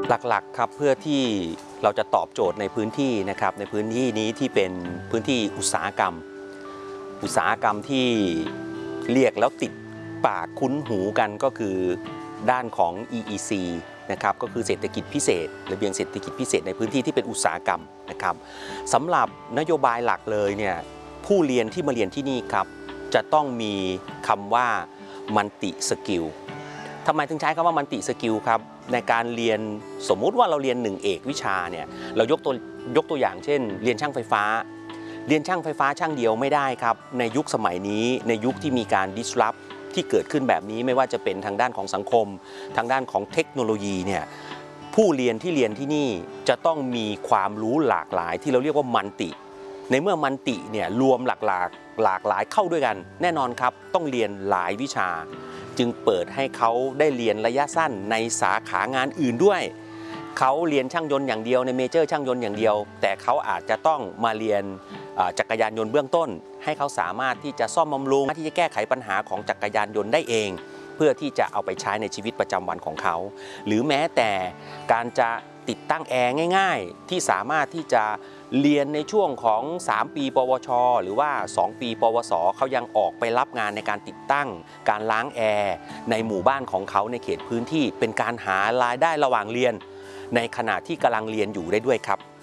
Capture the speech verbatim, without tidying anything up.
หลักๆครับเพื่อที่เราจะตอบโจทย์ในพื้นที่นะครับในพื้นที่นี้ที่เป็นพื้นที่อุตสาหกรรมอุตสาหกรรมที่เรียกแล้วติดปากคุ้นหูกันก็คือด้านของ อี อี ซี นะครับก็คือเศรษฐกิจพิเศษระเบียงเศรษฐกิจพิเศษในพื้นที่ที่เป็นอุตสาหกรรมนะครับสำหรับนโยบายหลักเลยเนี่ยผู้เรียนที่มาเรียนที่นี่ครับจะต้องมีคำว่ามัลติสกิลทำไมถึงใช้คำว่ามัลติสกิลครับในการเรียนสมมุติว่าเราเรียนหนึ่งเอกวิชาเนี่ยเรายกตัวยกตัวอย่างเช่นเรียนช่างไฟฟ้าเรียนช่างไฟฟ้าช่างเดียวไม่ได้ครับในยุคสมัยนี้ในยุคที่มีการ disrupt ที่เกิดขึ้นแบบนี้ไม่ว่าจะเป็นทางด้านของสังคมทางด้านของเทคโนโลยีเนี่ยผู้เรียนที่เรียนที่นี่จะต้องมีความรู้หลากหลายที่เราเรียกว่ามัลติในเมื่อมัลติเนี่ยรวมหลากหลากหลากหลายเข้าด้วยกันแน่นอนครับต้องเรียนหลายวิชาจึงเปิดให้เขาได้เรียนระยะสั้นในสาขางานอื่นด้วยเขาเรียนช่างยนต์อย่างเดียวในเมเจอร์ช่างยนต์อย่างเดียวแต่เขาอาจจะต้องมาเรียนจักรยานยนต์เบื้องต้นให้เขาสามารถที่จะซ่อมบำรุงที่จะแก้ไขปัญหาของจักรยานยนต์ได้เองเพื่อที่จะเอาไปใช้ในชีวิตประจำวันของเขาหรือแม้แต่การจะติดตั้งแอร์ง่ายๆที่สามารถที่จะเรียนในช่วงของสามปีปวชหรือว่าสองปีปวสเขายังออกไปรับงานในการติดตั้งการล้างแอร์ในหมู่บ้านของเขาในเขตพื้นที่เป็นการหารายได้ระหว่างเรียนในขณะที่กำลังเรียนอยู่ได้ด้วยครับ